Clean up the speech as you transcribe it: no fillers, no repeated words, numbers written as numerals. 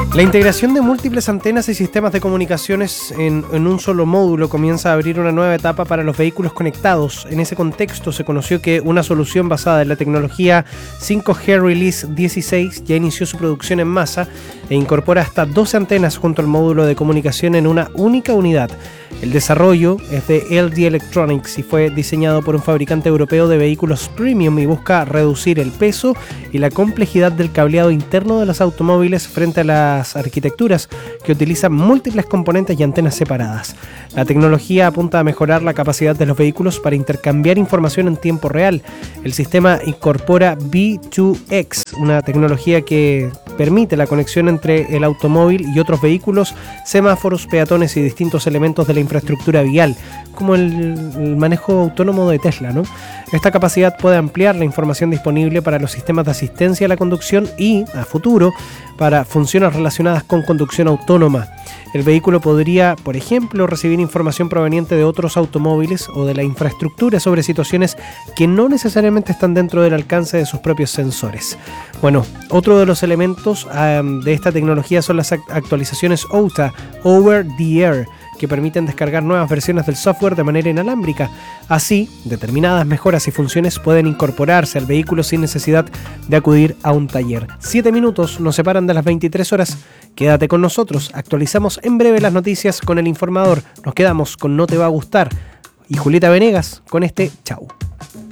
La integración de múltiples antenas y sistemas de comunicaciones en un solo módulo comienza a abrir una nueva etapa para los vehículos conectados. En ese contexto se conoció que una solución basada en la tecnología 5G Release 16 ya inició su producción en masa e incorpora hasta 12 antenas junto al módulo de comunicación en una única unidad. El desarrollo es de LG Electronics y fue diseñado por un fabricante europeo de vehículos premium y busca reducir el peso y la complejidad del cableado interno de los automóviles frente a las arquitecturas que utilizan múltiples componentes y antenas separadas. La tecnología apunta a mejorar la capacidad de los vehículos para intercambiar información en tiempo real. El sistema incorpora V2X, una tecnología que permite la conexión entre el automóvil y otros vehículos, semáforos, peatones y distintos elementos de la infraestructura vial, como el manejo autónomo de Tesla, ¿no? Esta capacidad puede ampliar la información disponible para los sistemas de asistencia a la conducción y, a futuro, para funciones relacionadas con conducción autónoma. El vehículo podría, por ejemplo, recibir información proveniente de otros automóviles o de la infraestructura sobre situaciones que no necesariamente están dentro del alcance de sus propios sensores. Bueno, otro de los elementos de esta tecnología son las actualizaciones OTA, Over the Air, que permiten descargar nuevas versiones del software de manera inalámbrica. Así, determinadas mejoras y funciones pueden incorporarse al vehículo sin necesidad de acudir a un taller. 7 minutos nos separan de las 23 horas. Quédate con nosotros, actualizamos en breve las noticias con El Informador. Nos quedamos con No Te Va a Gustar. Y Julieta Venegas con este Chau.